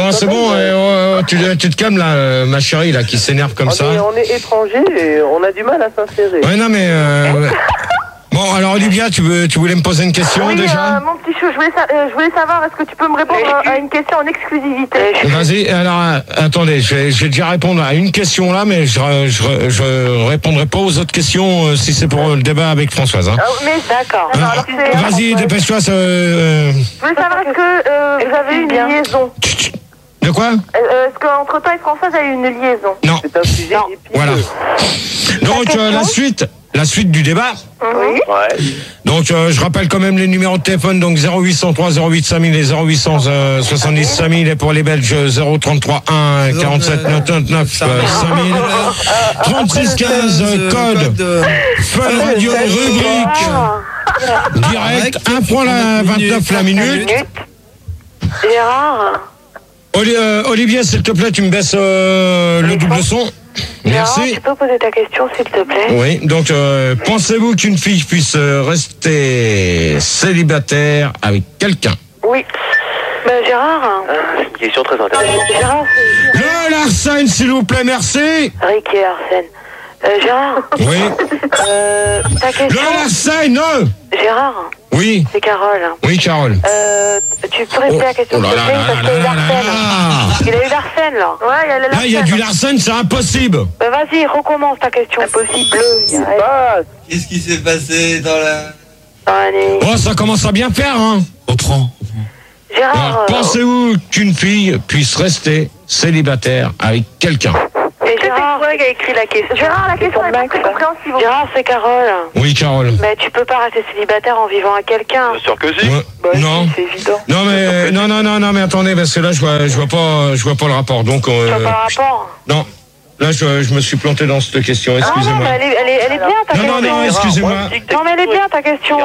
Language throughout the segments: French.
Non, c'est bon, tu te calmes là, ma chérie, là, qui s'énerve comme ça. On est étrangers et on a du mal à s'insérer. Ouais, non, mais... Bon, alors Olivia, tu voulais me poser une question déjà mon petit chou, je voulais savoir, est-ce que tu peux me répondre à une question en exclusivité? Vas-y, alors, attendez, je vais déjà répondre à une question là, mais je répondrai pas aux autres questions si c'est pour le débat avec Françoise. Hein. Mais d'accord. Vas-y, dépêche-toi. Je voulais savoir, est-ce que vous avez une liaison? De quoi? Est-ce qu'entre toi et Françoise, il y a eu une liaison? Non. C'est un sujet épineux. Voilà. Donc, la suite du débat. Oui. Ouais. Donc, je rappelle quand même les numéros de téléphone. Donc, 0803 08 5000 et 0870 5000. Et pour les Belges, 033 1 47 99 5000. 36 15, code. Fun Radio, rubrique. Direct, 1 point la 29 la minute. Gérard. Olivier, s'il te plaît, tu me baisses le double son. Merci. Gérard, tu peux poser ta question, s'il te plaît? Oui, donc pensez-vous qu'une fille puisse rester célibataire avec quelqu'un? Oui. Gérard. C'est une question très intéressante. Gérard, Le Larsen, s'il vous plaît, merci. Ricky Arsène. Gérard. Oui. Ta question. Le Larsen, Gérard. Oui. C'est Carole. Oui, Carole. Tu peux répéter la question, s'il te plaît, parce qu'il y a eu Larsen. Il a eu Larsen, là. Ouais, il y a le Larsen. Là, il y a du Larsen, c'est impossible. Vas-y, recommence ta question. Impossible. Qu'est-ce qui s'est passé dans la... Allez. Oh, ça commence à bien faire, hein. Reprends. Gérard. Alors, pensez-vous qu'une fille puisse rester célibataire avec quelqu'un? Mais Gérard, qui a écrit la question? Gérard, la question est pas très compréhensible. Gérard, c'est Carole. Oui, Carole. Mais tu peux pas rester célibataire en vivant à quelqu'un. Bien sûr que si. Ouais. Non. C'est évident. Non, mais non, mais attendez, parce que là, je vois pas le rapport. Donc, Tu vois pas le rapport? non. Là, je me suis planté dans cette question, Ah non, excusez-moi. mais elle est bien ta question. Non, excusez-moi. Non, mais elle est bien ta question.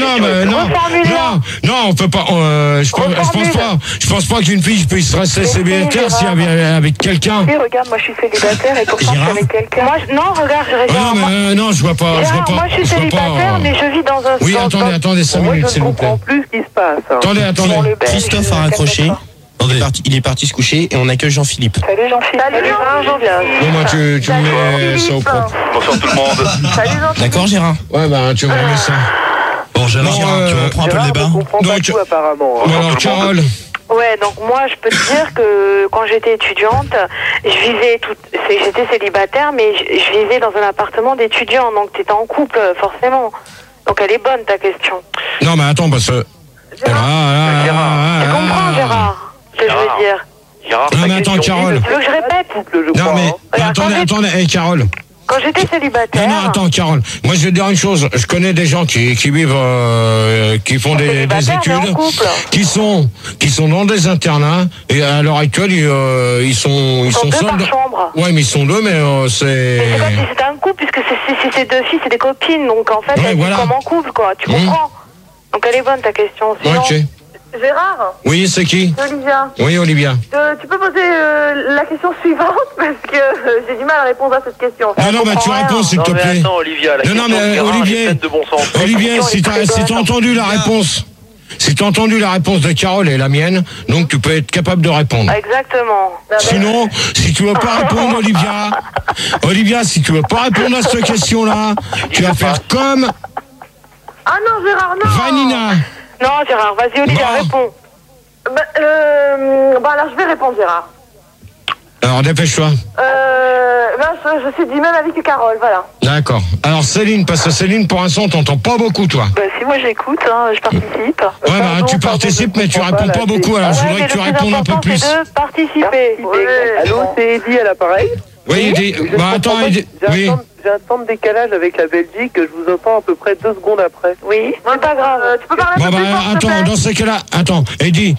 Non, on peut pas. Je pense pas qu'une fille puisse rester célibataire si elle vient avec quelqu'un. Oui, regarde, moi je suis célibataire et pourtant je suis avec quelqu'un. Non, regarde, je regarde. Non, je vois pas. Moi je suis célibataire, mais je vis dans un. Oui, attendez 5 minutes, s'il vous plaît. Je comprends plus ce qui se passe. Attendez. Christophe a raccroché. Il est parti se coucher et on accueille Jean-Philippe. Salut Jean-Philippe. Salut Jean-Philippe. Bon, moi, tu me mets ça au propre. Bonsoir tout le monde. Salut Jean-Philippe. D'accord, Gérard? Ouais, tu me remets ça. Bon, Gérard, tu reprends un peu le débat? Je comprends pas tout apparemment. Bon, alors, Carole. Ouais, donc moi je peux te dire que quand j'étais étudiante, j'étais célibataire, mais je vivais dans un appartement d'étudiants, donc t'étais en couple forcément. Donc elle est bonne ta question. Non, mais attends, parce que... Tu comprends Gérard, ce que je veux dire. Gérard, non, mais attends, Carole. Tu veux que je répète? Non, mais attendez, hey, Carole. Quand j'étais célibataire... Non, attends, Carole. Moi, je vais te dire une chose. Je connais des gens qui vivent, qui font des études, qui sont dans des internats, et à l'heure actuelle, ils sont deux seuls. par chambre. Ouais, mais ils sont deux, mais c'est... Mais c'est comme si c'était un couple, puisque si c'est deux filles, c'est des copines, donc en fait, elles vivent comme en couple, quoi. Tu comprends? Donc elle est bonne, ta question. Sinon... Ok. Gérard? Oui, c'est qui? Olivia. Oui, Olivia. Tu peux poser la question suivante parce que j'ai du mal à répondre à cette question. Non, mais tu réponds, s'il te plaît. Non, Olivia, la question mais Olivier, de bon sens. Olivier, si t'as entendu la réponse, si t'as entendu la réponse de Carole et la mienne, donc tu peux être capable de répondre. Exactement. Sinon, si tu veux pas répondre, Olivia, si tu veux pas répondre à cette question-là, tu vas faire comme... Ah non, Gérard, non. Vanina. Non, Gérard, vas-y, Olivia, réponds. Alors, je vais répondre, Gérard. Alors, dépêche-toi. Je suis du même avis que Carole, voilà. D'accord. Alors, Céline, parce que Céline, pour l'instant, on t'entend pas beaucoup, toi. Si moi j'écoute, je participe. Ouais, tu participes, mais tu réponds pas beaucoup, alors je voudrais que tu répondes un peu plus. C'est de participer. Allô, c'est Eddy à l'appareil? Oui, Eddy. Attends, Eddy. Oui. J'ai un temps de décalage avec la Belgique, je vous entends à peu près 2 secondes après. Oui, c'est pas grave. Tu peux parler un peu plus fort, s'il te plaît? Attends, dans ce cas-là, Eddy.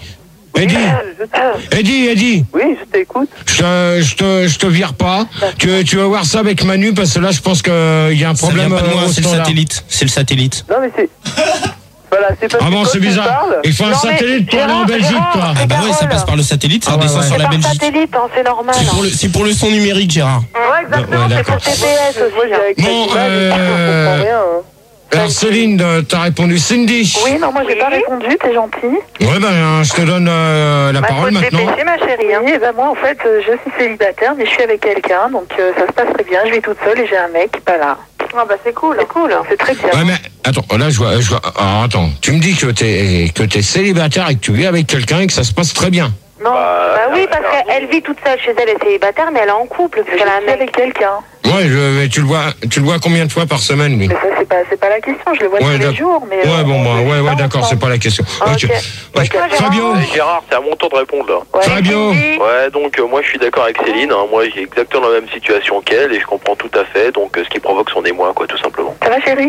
Eddy. Oui, je t'écoute. Je te vire pas. Tu vas voir ça avec Manu, parce que là, je pense qu'il y a un problème. Ça vient pas de moi, c'est le satellite. Non, mais c'est... Voilà, c'est parce que c'est bizarre. Il faut un satellite pour aller en Belgique, quoi. Ah bah oui, ça passe par le satellite, ça descend sur la Belgique. Satellite, c'est normal. C'est pour le son numérique, Gérard. Ouais, exactement, c'est pour TPS aussi. Bon, Alors Céline, t'as répondu. Cindy. Oui, non, moi j'ai pas répondu, t'es gentil. Ouais, ben je te donne la parole maintenant. Dépêcher, ma chérie. Oui, et ben moi en fait, je suis célibataire, mais je suis avec quelqu'un, donc ça se passe très bien. Je vis toute seule et j'ai un mec qui est pas là. Ah bah c'est cool. C'est cool. C'est très bien. Ouais, mais attends, là je vois. Alors attends, tu me dis que t'es célibataire et que tu vis avec quelqu'un et que ça se passe très bien. Non, bah oui, parce qu'elle vit toute seule chez elle, elle est célibataire, mais elle est en couple, parce qu'elle a un mec avec quelqu'un. Ouais, mais tu le vois combien de fois par semaine, lui? Mais ça, c'est pas la question, je le vois tous les jours. Mais ouais, bon, bah, ouais, d'accord, c'est pas la question. Ok. Fabio. Gérard, c'est à mon tour de répondre là. Ouais, Fabio. Ouais, donc moi je suis d'accord avec Céline. Hein. Moi j'ai exactement la même situation qu'elle et je comprends tout à fait. Donc ce qui provoque son émoi, quoi, tout simplement. Ça va, chérie?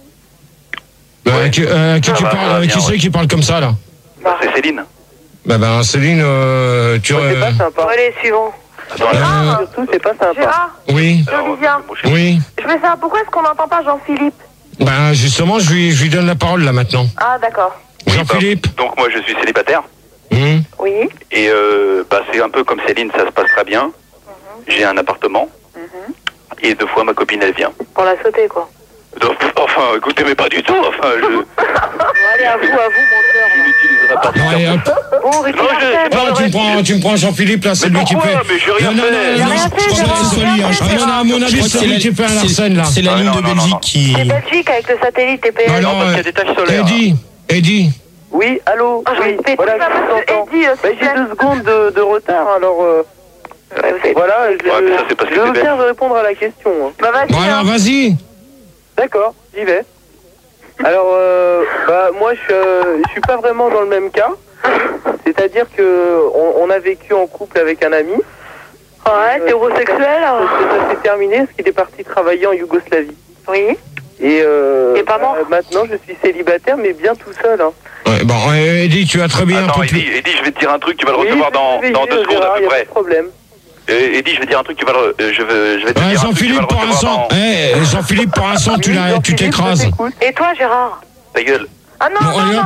Qui c'est qui parle comme ça, là? Bah, c'est Céline. Bah, Céline, tu... C'est pas sympa. Allez, suivant. Surtout, c'est pas sympa. Gérard, Oui, Olivia, oui. je veux savoir pourquoi est-ce qu'on n'entend pas Jean-Philippe? Bah, justement, je lui donne la parole, là, maintenant. Ah, d'accord. Jean-Philippe. Donc moi je suis célibataire. Oui. Et c'est un peu comme Céline, ça se passe très bien. J'ai un appartement. Et 2 fois ma copine elle vient. Pour la sauter, quoi. Donc, enfin, écoutez, mais pas du tout. Enfin, Bon, allez, à vous, monteur. je n'utiliserai pas Non, allez, hop. Bon, Ricky Non, tu me prends Jean-Philippe, là, c'est lui qui fait... Mais j'ai rien fait. Il a rien fait, je crois que c'est celui, à mon avis, c'est lui qui fait un Larsen, là. C'est la ligne de Belgique qui... C'est Belgique avec le satellite TPS. Alors, parce qu'il y a des taches solaires. Eddie. Oui, allô. Ah, je Oui, répète. voilà, Ça va, je vous entends. Eddie, Bah, j'ai 2 secondes de retard, alors voilà, je veux bien répondre à la question. Hein. Bah, vas-y. Bon, alors, vas-y. D'accord, j'y vais. Alors, moi, je suis pas vraiment dans le même cas. C'est-à-dire que on a vécu en couple avec un ami. Ouais, t'es homosexuel. Ça s'est terminé parce qu'il est parti travailler en Yougoslavie. Oui. Et pas mort. maintenant, je suis célibataire, mais bien tout seul. Hein. Ouais, bon, Eddie, tu as très bien... Attends, Eddie, je vais te dire un truc, tu vas le recevoir dans 2 secondes à peu près. Pas de problème. Eddie, je vais te dire un truc, je vais te dire un truc, tu vas Jean-Philippe, le recevoir dans... Jean-Philippe, pour l'instant, tu t'écrases. Et toi, Gérard? Ta gueule. Ah non,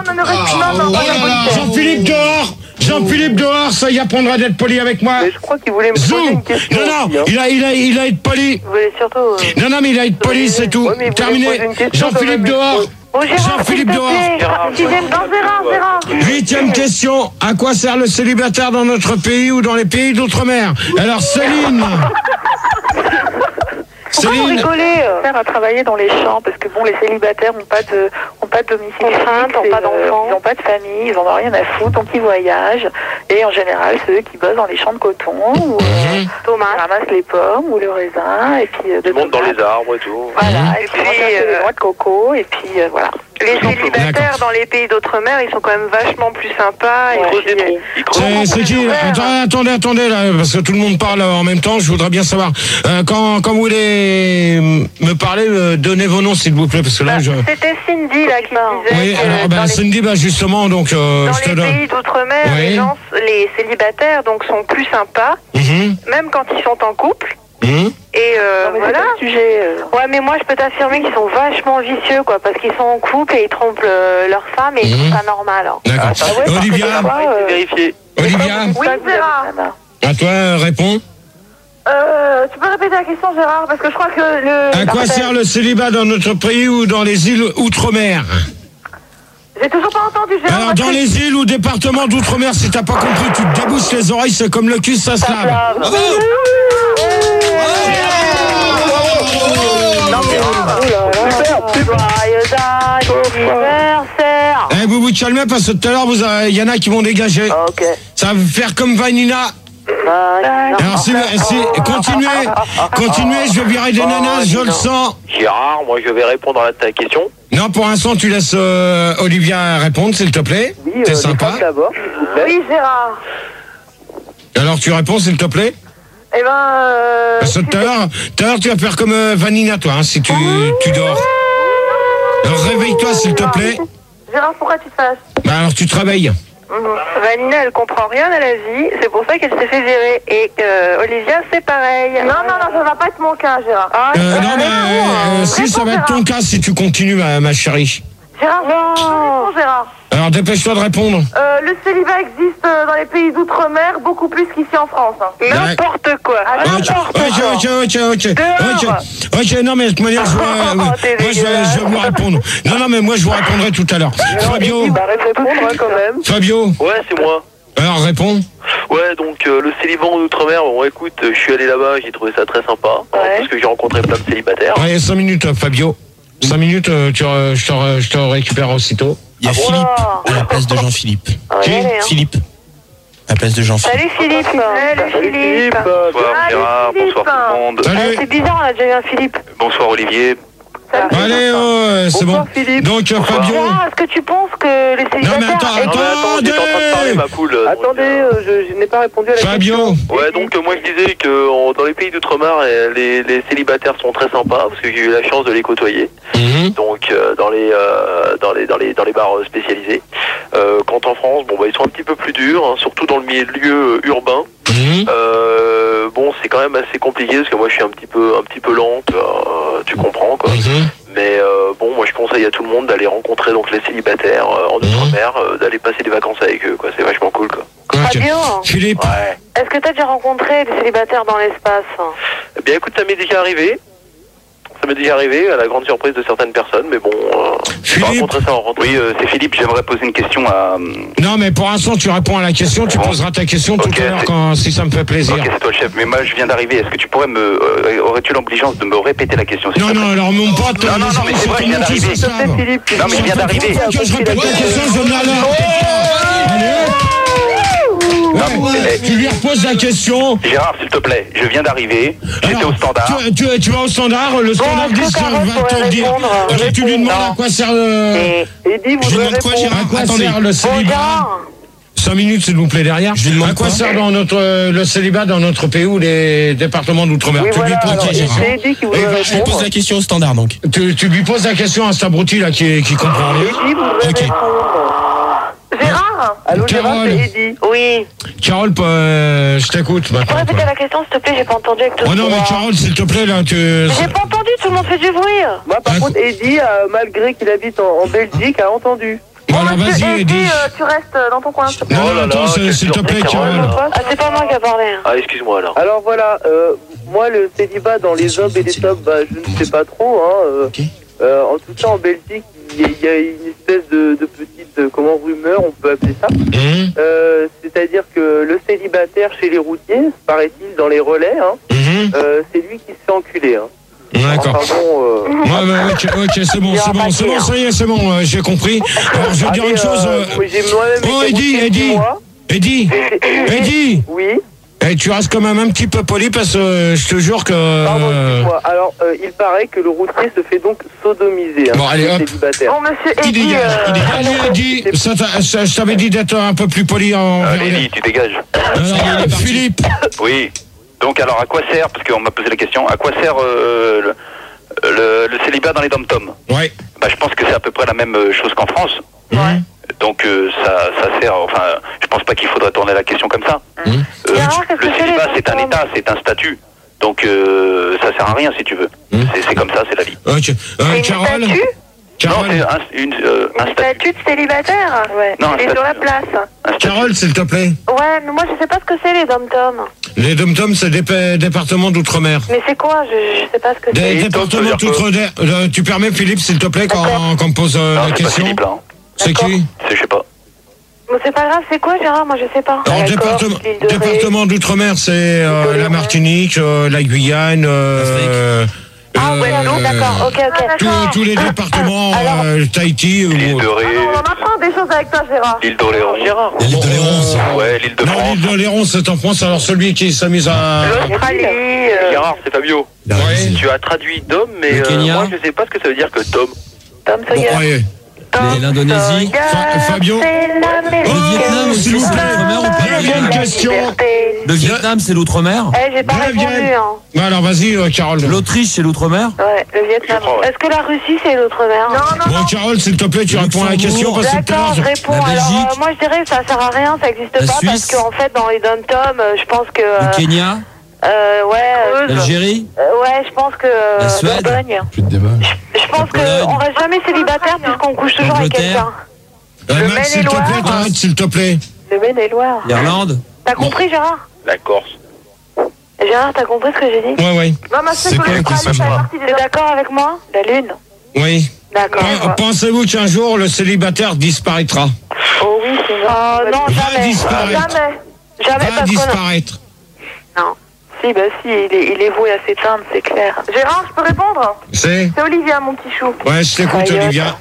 Jean-Philippe dehors, ça y apprendra d'être poli avec moi. Mais je crois qu'il voulait me poser une question. Non, aussi, hein. il a être poli. Vous voulez surtout... Non, mais il a être poli, c'est tout. Ouais, mais Terminé. vous voulez poser une question Jean-Philippe quand même, dehors. Bon, Gérard, Jean-Philippe s'il te plaît. Gérard. Gérard. 8e question. À quoi sert le célibataire dans notre pays ou dans les pays d'outre-mer? Alors, Céline. Pourquoi vous rigolez? Faire à travailler dans les champs, parce que bon, les célibataires n'ont pas de domicile Contrainte, fixe, n'ont pas d'enfants. ils n'ont pas de famille, ils n'en ont rien à foutre, donc ils voyagent. Et en général, ceux qui bossent dans les champs de coton, ou Thomas. ramassent les pommes ou le raisin, et puis Ils montent dans les arbres et tout. Voilà, et puis les noix de coco, et puis voilà. Les célibataires dans les pays d'outre-mer, ils sont quand même vachement plus sympas. C'est qui? Attendez, là, parce que tout le monde parle en même temps, je voudrais bien savoir. Quand vous voulez me parler, donnez vos noms, s'il vous plaît, parce que là, C'était Cindy, là, qui disait... Oui, alors, Cindy, justement, donc, dans je te les donne. pays d'outre-mer, Oui. les célibataires donc, sont plus sympas, même quand ils sont en couple. Et voilà. Ouais, mais moi je peux t'affirmer qu'ils sont vachement vicieux, quoi, parce qu'ils sont en couple et ils trompent leur femme et ils trouvent ça normal. Hein. D'accord. Olivia. Olivia. Oui, Gérard. À toi, réponds. Tu peux répéter la question, Gérard, parce que je crois que le... À quoi sert le célibat dans notre pays ou dans les îles outre-mer? J'ai toujours pas entendu, Gérard. Alors, dans les îles ou départements d'outre-mer, si t'as pas compris, tu te débousses les oreilles, c'est comme le cul, ça se lave. Bravo. Eh, vous calmez parce que tout à l'heure, il y en a qui vont dégager. Ok. Ça va faire comme Vanina. Alors, continuez, je vais virer des nanas, je le sens. Gérard, moi je vais répondre à ta question. Non, pour l'instant, tu laisses Olivia répondre, s'il te plaît. Oui, c'est sympa. D'abord. Oui, Gérard. Alors, tu réponds, s'il te plaît. Eh ben... Parce que tout à l'heure, tu vas faire comme Vanina, toi, hein, si tu dors. Alors, réveille-toi, s'il te plaît. Gérard, pourquoi tu te fâches? Bah, alors, tu te réveilles. Vanina, elle comprend rien à la vie, c'est pour ça qu'elle s'est fait virer. Et Olivia, c'est pareil. Non, ça va pas être mon cas, Gérard. Non, mais si, ça va être ton cas si tu continues, ma chérie. Gérard, Non. Gérard. Alors dépêche-toi de répondre. Le célibat existe dans les pays d'outre-mer beaucoup plus qu'ici en France. N'importe quoi. Ok, non mais de toute manière, je vais vous répondre. Non, mais moi je vous répondrai tout à l'heure. Fabio. Bah, répondre quand même. Fabio. Ouais, c'est moi. Alors réponds. Ouais, donc le célibat en outre-mer, bon écoute, je suis allé là-bas, j'ai trouvé ça très sympa, parce que j'ai rencontré plein de célibataires. Allez, 5 minutes, Fabio. 5 minutes, je te récupère aussitôt. Il y a Philippe à la place de Jean-Philippe. Qui ? Philippe à la place de Jean-Philippe. Salut Philippe. Salut Philippe. Bonsoir Gérard, bonsoir tout le monde. Salut. C'est bizarre, on a déjà eu un Philippe. Bonsoir Olivier. Allez, c'est bon. Bonsoir, Philippe. Donc Fabio. Gérard, est-ce que tu penses que les célibataires... Non mais attends, J'étais en train de parler ma poule. Attendez, je n'ai pas répondu à la question. Fabio. Ouais, donc moi je disais que dans les pays d'outre-mer, les célibataires sont très sympas, parce que j'ai eu la chance de les côtoyer. Donc dans les bars spécialisés. Quant en France, bon bah ils sont un petit peu plus durs, hein, surtout dans le milieu urbain. Bon, c'est quand même assez compliqué parce que moi je suis un petit peu lent, tu comprends quoi. Mais bon, moi je conseille à tout le monde d'aller rencontrer donc les célibataires en outre-mer, d'aller passer des vacances avec eux quoi. C'est vachement cool quoi. Fabio, Philippe. Ouais. est-ce que tu as déjà rencontré des célibataires dans l'espace? Eh bien écoute, ça m'est déjà arrivé. Ça m'est déjà arrivé à la grande surprise de certaines personnes, mais bon. Je vais raconter ça en rentrant. Oui, c'est Philippe. J'aimerais poser une question à. Non, mais pour l'instant, tu réponds à la question. Tu poseras ta question tout à l'heure si ça me fait plaisir. Ok, c'est toi le chef. Mais moi, je viens d'arriver. Est-ce que tu pourrais aurais-tu l'obligeance de me répéter la question? Non, alors mon pote. Non, mais c'est vrai, je viens d'arriver. Non, mais je viens d'arriver. Que je répète la question, je donne tu lui reposes la question. Gérard, s'il te plaît, je viens d'arriver. J'étais au standard. Tu vas au standard. Le standard va te le dire. Ok, tu lui demandes à quoi sert le. Eddie, vous devez répondre. À quoi sert le célibat? 5 minutes, s'il vous plaît, derrière. À quoi sert le célibat dans notre pays ou les départements d'outre-mer? Oui, Tu lui poses la question. c'est Eddie qui voudrait Je pose la question au standard donc. Tu lui poses la question à cet abruti là qui comprend rien. Eddie, vous devez Ok. répondre. Gérard. Allô, Gérard, Carole. c'est Eddie. Oui. Carole, je t'écoute Tu peux maintenant. répéter la question, s'il te plaît, j'ai pas entendu avec tout Oh non, mais Carole, s'il te plaît, là, J'ai pas entendu, tout le monde fait du bruit. Moi, par contre, Eddie, malgré qu'il habite en Belgique, a entendu. Voilà, Monsieur vas-y, Eddie, Eddie. tu restes dans ton coin. s'il te plaît. Non, attends, s'il te plaît, Carole. Ah, c'est pas moi qui a parlé. Ah, excuse-moi alors. Alors voilà, moi, le célibat dans les hommes et les femmes, je ne sais pas trop. En tout cas, en Belgique, il y a une espèce de petite rumeur, on peut appeler ça. C'est-à-dire que le célibataire chez les routiers, paraît-il, dans les relais, c'est lui qui se fait enculer. D'accord. Enfin bon, Ok, c'est bon, ça y est, c'est bon, j'ai compris. Alors, je vais dire une chose. j'ai moi-même Oh, été routier 6 mois. Eddie, Oui. et tu restes quand même un petit peu poli parce que je te jure que. Pardon, excuse-moi. Alors, il paraît que le routier se fait donc sodomiser. Bon, allez, hop. Célibataire. Bon, monsieur Il Eddie, dégage. Allez, Eddie, je t'avais dit d'être un peu plus poli envers Allez, les. tu dégages. Alors, Philippe. Oui. Donc alors à quoi sert, parce qu'on m'a posé la question, à quoi sert le célibat dans les dom-toms? Ouais. Bah, je pense que c'est à peu près la même chose qu'en France. Donc ça sert, enfin, je pense pas qu'il faudrait tourner la question comme ça. Le célibat c'est un état, c'est un statut. Donc ça sert à rien si tu veux. C'est comme ça, c'est la vie. Ok. Carole. Non, Carole. c'est un statut. statut de célibataire. Ouais. Non, un Il est sur la statut. place. Un statut. Carole, s'il te plaît. Ouais, mais moi je sais pas ce que c'est les dom-toms. Les dom-toms, c'est des départements d'outre-mer. Mais c'est quoi? Je sais pas ce que c'est. Des départements d'outre-mer. Tu permets, Philippe, s'il te plaît, quand on me pose Non, la c'est pas question? Philippe là. C'est qui? Je sais pas. Mais c'est pas grave, c'est quoi Gérard? Moi je sais pas. Alors, département d'outre-mer, c'est la Martinique, la Guyane, Ah ouais, non, d'accord, ok. tous les départements, Tahiti. L'île de Ré, On apprend des choses avec toi, Gérard. l'île d'Oléron. L'île de Léron. Ouais, l'île de Non, France. l'île d'Oléron, c'est en France. Alors, celui qui s'amuse à. L'Australie. Gérard, c'est Fabio. Ouais. Tu as traduit Dom, mais Le Kenya. moi je sais pas ce que ça veut dire que Dom. Tom Bon, Sawyer. allez. L'Indonésie. Fabio. Le Vietnam aussi, s'il vous c'est plaît. l'outre-mer ou pas? Deuxième question. Le Vietnam, c'est l'outre-mer. J'ai pas répondu, hein. Alors, vas-y, Carole. L'Autriche, c'est l'outre-mer. Ouais, le Vietnam. Je crois, ouais. Est-ce que la Russie c'est l'outre-mer? Non. Bon, Carole, s'il te plaît, tu réponds à la question parce que tout à D'accord, je l'heure. réponds. La Alors, Belgique. moi je dirais que ça sert à rien, ça existe La pas Suisse. parce qu'en fait dans les dom-toms, je pense que Le Kenya. Ouais. L'Algérie? Ouais, je pense que. La Suède? Bourgogne. Plus de débat. Je pense qu'on reste jamais célibataire puisqu'on couche toujours avec quelqu'un. Max, s'il te plaît, t'arrêtes, s'il te plaît. Le Maine-et-Loire. L'Irlande? T'as compris, Gérard? La Corse. Gérard, t'as compris ce que j'ai dit? Ouais. Non, ma C'est quoi la question, Gérard? T'es d'accord avec moi? La Lune. Oui. D'accord. Pensez-vous qu'un jour, le célibataire disparaîtra? Oh oui, c'est vrai. Non, Va jamais. disparaître. Jamais Va parce qu'on a... disparaître. Non. Si, il est voué à s'éteindre, c'est clair. Gérard, je peux répondre? C'est Olivia, mon petit chou. Ouais, je t'écoute, Aïe, Olivia.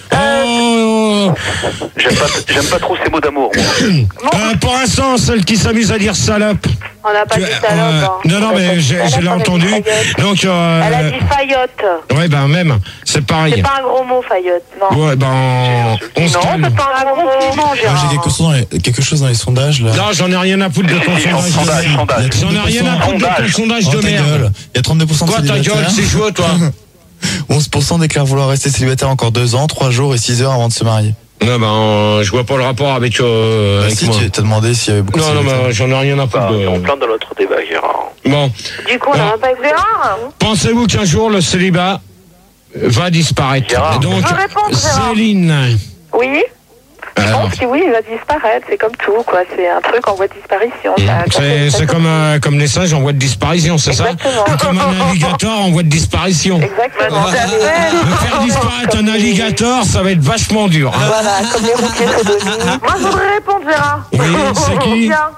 Oh J'aime pas trop ces mots d'amour, moi. Pour l'instant, celle qui s'amuse à dire salope. On n'a pas dit salope. Non, mais je l'ai entendu. Donc, Elle a dit faillotte. ouais, ben même, c'est pareil. C'est pas un gros mot, faillotte. Non. Ouais, ben, on se Non, calme. c'est pas un gros mot, non, Moi, Gérard. j'ai quelque chose dans les sondages là. Non, j'en ai rien à foutre de ton sondage. Sondage. J'en ai rien à foutre de ton sondage de ta merde. gueule. Il y a 32% de Quoi, ta célibataires. gueule, c'est chaud, toi? 11% déclarent vouloir rester célibataire encore 2 ans, 3 jours et 6 heures avant de se marier. Non, ben, je vois pas le rapport avec Si moi. tu t'as demandé s'il y avait beaucoup de Non, célibataires. mais j'en ai rien à foutre On de... plein dans notre débat, Gérard. Bon, Du coup, on n'a pas Gérard. pensez-vous qu'un jour, le célibat va disparaître? Gérard. Donc, Je veux répondre, Gérard. Céline. Oui. Je Alors, pense que oui, il va disparaître. C'est comme tout, quoi. C'est un truc en voie de disparition. c'est comme les singes en voie de disparition, c'est ça? Exactement. Ou comme un alligator en voie de disparition. Exactement. Faire disparaître un alligator, ça va être vachement dur. Hein. Voilà, comme les routiers sodomies. Moi, je voudrais répondre, Gérard. Oui, c'est qui? Olivia.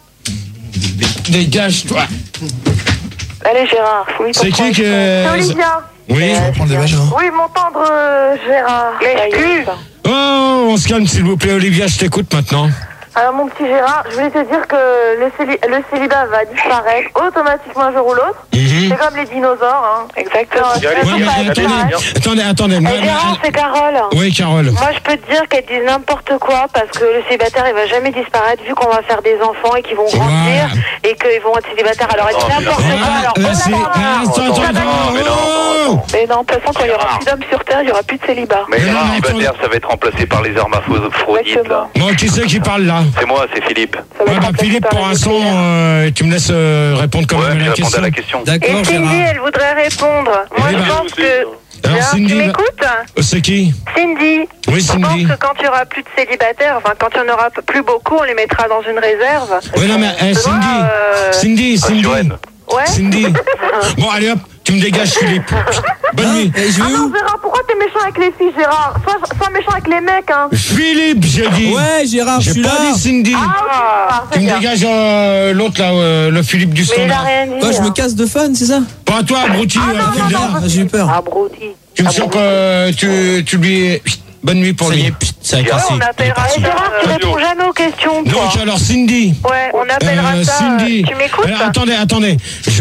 Dégage-toi. Allez, Gérard, fouille ton C'est qui poing. que... C'est Olivia. Oui. On prend le débat, Gérard. Oui, mon tendre Gérard. L'excuse. Oh, on se calme, s'il vous plaît, Olivia, je t'écoute maintenant. Alors, mon petit Gérard, je voulais te dire que le célibat va disparaître automatiquement un jour ou l'autre. C'est comme les dinosaures, hein. Exactement. Ouais, mais attendez. Moi, Gérard, c'est Carole. Oui, Carole. Moi, je peux te dire qu'elle dit n'importe quoi parce que le célibataire, il va jamais disparaître vu qu'on va faire des enfants et qu'ils vont grandir et qu'ils vont être célibataires. Alors, elle dit n'importe quoi. Alors, mais non, de toute façon, quand il y aura plus d'hommes sur Terre, il y aura plus de célibat. Mais Gérard, célibataire, ça va être remplacé par les hermaphrodites, là. Bon, qui c'est qui parle là? C'est moi, c'est Philippe. Ouais, bah Philippe, pour l'instant, tu me laisses répondre quand même à la question. À la question. Et D'accord, Cindy, Gérard. elle voudrait répondre. Moi, Eh je ben, pense que... Alors, Gérard, tu Cindy, m'écoutes? c'est qui? Cindy. Oui, Je pense Cindy. que quand il y aura plus de célibataires, enfin quand il n'y en aura plus beaucoup, on les mettra dans une réserve. Oui, non, mais Tu vois, Cindy. Ouais. Cindy. Bon, allez hop, tu me dégages, Philippe. Bonne nuit. Je vais où? Gérard, pourquoi t'es méchant avec les filles, Gérard? Sois méchant avec les mecs, hein. Philippe, j'ai dit. Ouais, Gérard, je J'ai suis pas là. dit Cindy. C'est Tu me bien. dégages l'autre là, le Philippe du Mais il a standard. rien dit. Quoi, je me hein. casse de fun, c'est ça? Pas toi, abruti. Fielder. Ah, j'ai eu peur. Ah, Brouti. Tu me chopes, tu lui... Bonne nuit pour Ça y lui. est, ça a Ouais, cassé. on appellera Gérard, tu réponds jamais aux questions, toi. Donc alors Cindy. Ouais, on appellera ça. Cindy. Tu m'écoutes? Attendez.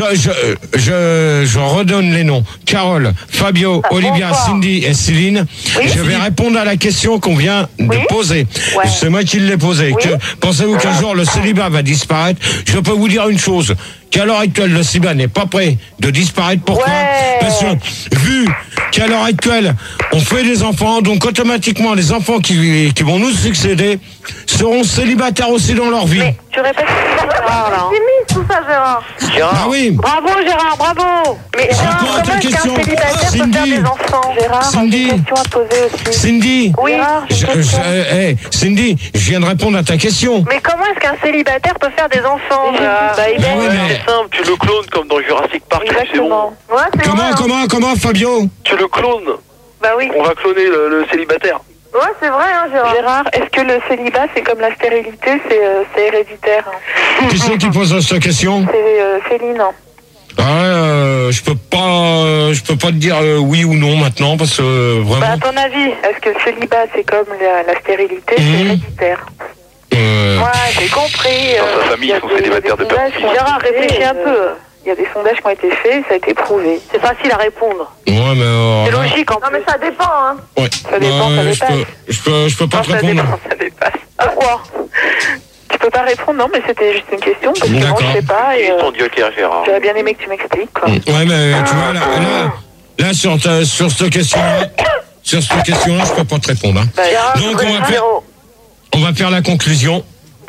Je redonne les noms. Carole, Fabio, Olivia, bonsoir. Cindy et Céline. Oui. Je vais répondre à la question qu'on vient de Oui. poser. Ouais. C'est moi qui l'ai posée. Oui. Pensez-vous qu'un jour le célibat va disparaître? Je peux vous dire une chose. Qu'à l'heure actuelle, le célibat n'est pas prêt de disparaître. Pourquoi? Ouais. Parce que, vu qu'à l'heure actuelle, on fait des enfants, donc automatiquement, les enfants qui vont nous succéder seront célibataires aussi dans leur vie. Mais tu répètes Gérard, là. C'est tout ça, Gérard. Ah oui. Bravo, Gérard, bravo. Mais Gérard, réponds à ta comment est-ce qu'un question. célibataire peut Cindy. faire des enfants? Gérard, Cindy. j'ai une question à te poser aussi. Cindy. Oui. Gérard, j'ai une question. Cindy, je viens de répondre à ta question. Mais comment est-ce qu'un célibataire peut faire des enfants? Bah, il Ah oui, mais- C'est simple, tu le clones comme dans Jurassic Park, c'est bon. Exactement. Ouais, c'est vrai. hein. Comment, Fabio? Tu le clones. Bah oui. On va cloner le célibataire. Ouais, c'est vrai, hein, Gérard. Gérard, est-ce que le célibat, c'est comme la stérilité, c'est héréditaire? Qui c'est qui pose cette question? C'est Céline. Je peux pas te dire oui ou non maintenant parce que Bah, à vraiment. ton avis, est-ce que le célibat, c'est comme la stérilité, c'est héréditaire? Ouais, j'ai compris. Dans sa famille, ils sont célibataires de père. Gérard, réfléchis un peu. Il y a des sondages qui ont été faits, ça a été prouvé. C'est facile à répondre. Ouais, mais. C'est logique en plus. Non, mais ça dépend, hein. Ouais. Ça dépend, ça Ouais, dépasse. je peux pas Non, te ça répondre. dépend, ça dépasse. Pourquoi? Tu peux pas répondre, non, mais c'était juste une question, parce que moi, je sais pas, et Ton Dieu, Gérard. j'aurais bien aimé que tu m'expliques, quoi. Ouais, mais tu vois, là sur cette question-là, je peux pas te répondre. Hein. Bah, Gérard, Donc, on va faire la conclusion.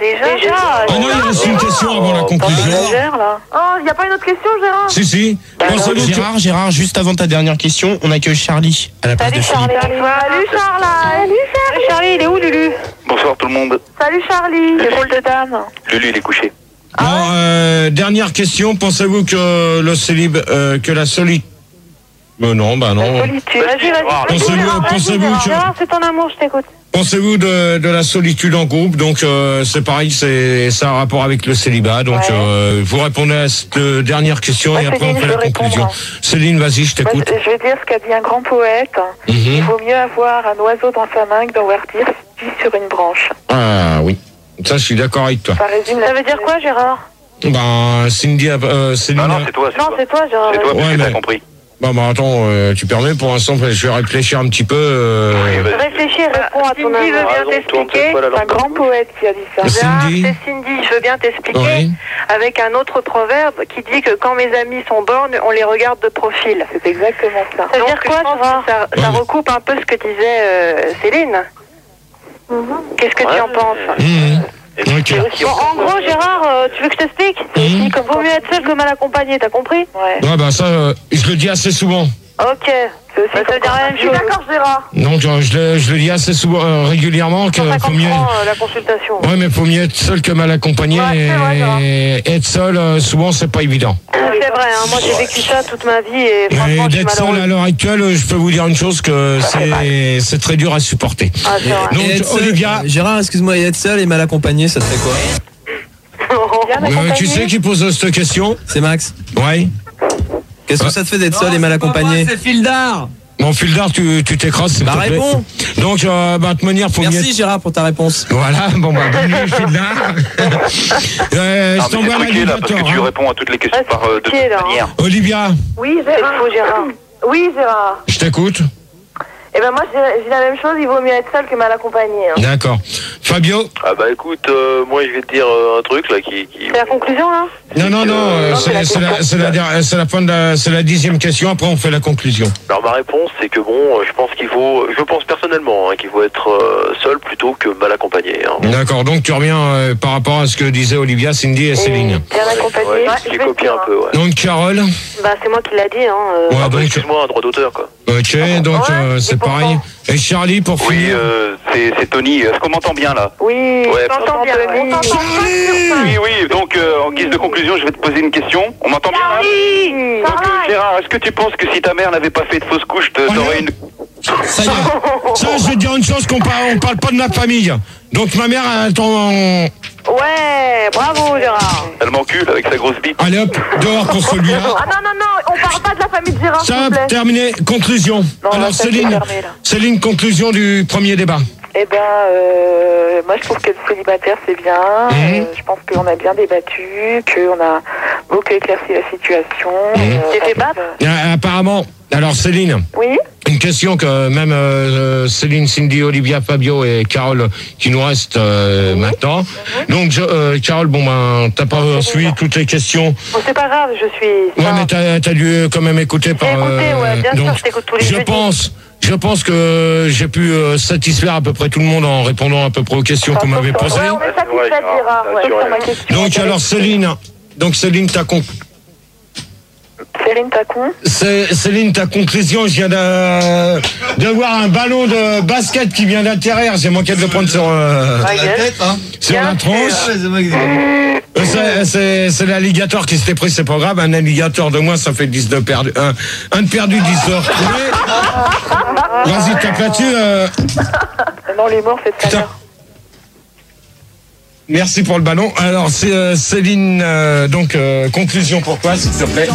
Déjà. Ah non, il reste une question avant la conclusion. Oh, il n'y a pas une autre question, Gérard? Si. Gérard, juste avant ta dernière question, on accueille Charlie à la place de Philippe. Salut Charles. Salut Charlie, il est où Lulu? Bonsoir tout le monde. Salut Charlie. Les rôles de dame. Lulu, il est couché. Dernière question. Pensez-vous que le célib, que la solitude... non. Vas-y. Pensez-vous que... Gérard, c'est ton amour, je t'écoute. Pensez-vous de la solitude en groupe? Donc c'est pareil, ça a un rapport avec le célibat. Donc vous répondez à cette dernière question et après on fait la conclusion. Céline, vas-y, je t'écoute. Je vais dire ce qu'a dit un grand poète. Il vaut mieux avoir un oiseau dans sa main que d'envoyer sur une branche. Ah oui, ça je suis d'accord avec toi. Ça résume. Ça veut dire quoi, Gérard? Cindy, Céline. Ah non, c'est toi. Non, c'est toi, Gérard. C'est toi, parce Ouais, que t'as mais- compris. Attends, tu permets pour l'instant, je vais réfléchir un petit peu. Réfléchis, réponds à ton Cindy veut amour. bien t'expliquer. C'est un grand poète qui a dit ça. Cindy. C'est Cindy, je veux bien t'expliquer. Oui. Avec un autre proverbe qui dit que quand mes amis sont bornes, on les regarde de profil. C'est exactement ça. Ça veut dire quoi, Gérard? Ça recoupe un peu ce que disait Céline. Qu'est-ce que tu en penses? Ok. Bon, en gros, Gérard, tu veux que je t'explique? Comme vaut mieux être seul que mal accompagné, t'as compris? Ouais, ça, je le dis assez souvent. Ok. Ça veut dire la même chose. D'accord, Gérard. Donc je le dis assez souvent, régulièrement, qu'il 150 faut mieux. francs la consultation. Ouais, mais faut mieux être seul que mal accompagné. Et être seul, souvent, c'est pas évident. C'est vrai, hein, moi j'ai vécu ça toute ma vie et franchement, Et je suis d'être seul malheureuse. à l'heure actuelle, je peux vous dire une chose que c'est très dur à supporter. Ah, c'est vrai. Donc Et être seul- Olivia, Gérard, excuse-moi, et être seul et mal accompagné, ça te fait quoi? tu sais qui pose cette question? C'est Max. Ouais. Qu'est-ce que ça te fait d'être seul et mal accompagné? C'est Fildar. Mon Fildar, tu t'écrases, s'il Bah te plaît. réponds. Donc, de toute manière, faut mieux Merci Gérard pour ta réponse. Voilà, bonne nuit, Fildar. Je t'envoie là, parce que l'animateur. tu réponds à toutes les questions par de toute manière. Olivia, Oui, Gérard. Oui, Gérard. je t'écoute. Eh ben moi, je dis la même chose. Il vaut mieux être seul que mal accompagné. D'accord. Fabio? Ah bah écoute, moi je vais te dire un truc là qui... C'est la conclusion, là? Non, c'est la fin de c'est la 10e question, après on fait la conclusion. Alors ma réponse c'est que bon, je pense personnellement qu'il faut être seul plutôt que mal accompagné. Hein. D'accord, donc tu reviens par rapport à ce que disaient Olivia, Cindy et Céline. Bien accompagné. Ouais, j'ai copié un peu, ouais. Donc Carole? Bah, c'est moi qui l'a dit, hein. Ouais, Ah bah, donc, excuse-moi, un droit d'auteur quoi. ok, donc c'est pareil. Et Charlie, pour Oui, finir? c'est Tony. Est-ce qu'on m'entend bien là? Oui, Ouais, je t'entends bien. On t'entend pas. Oui, donc en guise de conclusion, je vais te poser une question. On m'entend bien là? Oui. Donc Gérard, est-ce que tu penses que si ta mère n'avait pas fait de fausse couche, t'aurais une... Ça, je vais te dire une chose, on parle pas de ma famille. Donc ma mère, elle t'en... Ouais, bravo, Gérard. Elle m'encule avec sa grosse bite. Allez hop, dehors pour celui-là. Ah non, on parle pas de la famille de Gérard, s'il Ça, vous plaît. terminé. Conclusion. Alors Céline, conclusion du premier débat. Eh ben, moi je trouve que le célibataire c'est bien. Je pense qu'on a bien débattu, qu'on a beaucoup éclairci la situation. T'es fait battre? Apparemment, alors Céline, Oui. une question que même Céline, Cindy, Olivia, Fabio et Carole qui nous restent maintenant. Donc Carole, t'as pas suivi toutes les questions. Bon, c'est pas grave, je suis... Ouais, mais t'as dû quand même écouter par... J'ai écouté, ouais, bien sûr, je t'écoute tous les jeudis. Je pense que j'ai pu satisfaire à peu près tout le monde en répondant à peu près aux questions qu'on m'avait posées. Ouais, on est satisfait de Gérard. Ouais, sur ma question. Donc alors Céline, Céline, ta conclusion, je viens de voir un ballon de basket qui vient d'atterrir. J'ai manqué de le prendre sur La tête, hein. sur la tronche. C'est l'alligator qui s'était pris, c'est pas grave. Un alligator de moins, ça fait 10 de perdu. Un de perdu, 10 de retrouvé. Vas-y, tape là-dessus. Non, les morts, c'est tout à l'heure. Merci pour le ballon. Alors, c'est Céline, conclusion pour toi, s'il te plaît.